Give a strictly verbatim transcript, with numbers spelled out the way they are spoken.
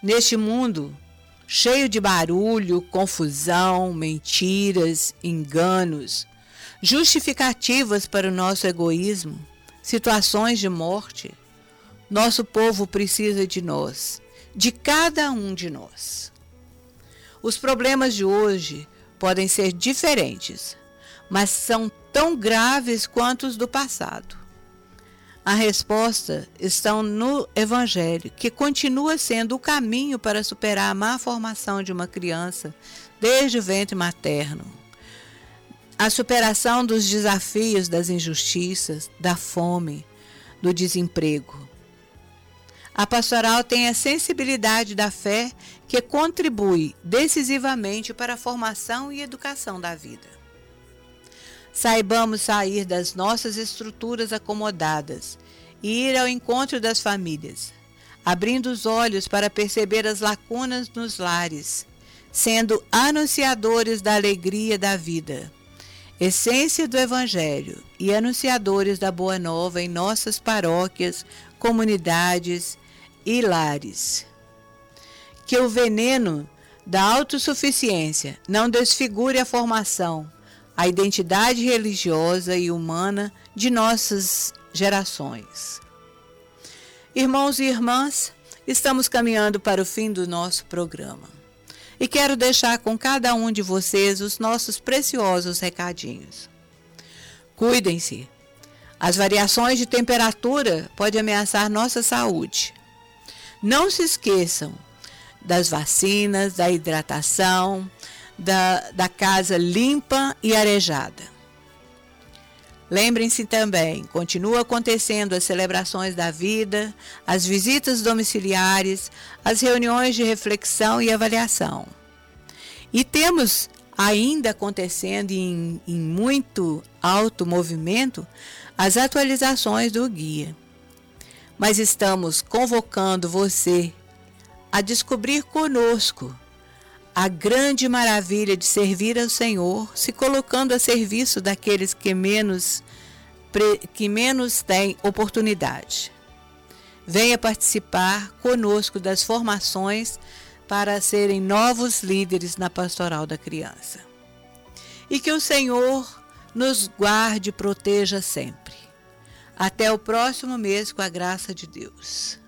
Neste mundo cheio de barulho, confusão, mentiras, enganos, justificativas para o nosso egoísmo, situações de morte, nosso povo precisa de nós, de cada um de nós. Os problemas de hoje podem ser diferentes, mas são tão graves quanto os do passado. A resposta está no Evangelho, que continua sendo o caminho para superar a má formação de uma criança desde o ventre materno. A superação dos desafios das injustiças, da fome, do desemprego. A pastoral tem a sensibilidade da fé que contribui decisivamente para a formação e educação da vida. Saibamos sair das nossas estruturas acomodadas e ir ao encontro das famílias, abrindo os olhos para perceber as lacunas nos lares, sendo anunciadores da alegria da vida, essência do Evangelho e anunciadores da Boa Nova em nossas paróquias, comunidades e lares. Que o veneno da autossuficiência não desfigure a formação, a identidade religiosa e humana de nossas gerações. Irmãos e irmãs, estamos caminhando para o fim do nosso programa. E quero deixar com cada um de vocês os nossos preciosos recadinhos. Cuidem-se. As variações de temperatura podem ameaçar nossa saúde. Não se esqueçam das vacinas, da hidratação, Da, da casa limpa e arejada. Lembrem-se também, continua acontecendo as celebrações da vida, as visitas domiciliares, as reuniões de reflexão e avaliação. E temos ainda acontecendo em, em muito alto movimento as atualizações do guia. Mas estamos convocando você a descobrir conosco a grande maravilha de servir ao Senhor, se colocando a serviço daqueles que menos, que menos têm oportunidade. Venha participar conosco das formações para serem novos líderes na pastoral da criança. E que o Senhor nos guarde e proteja sempre. Até o próximo mês, com a graça de Deus.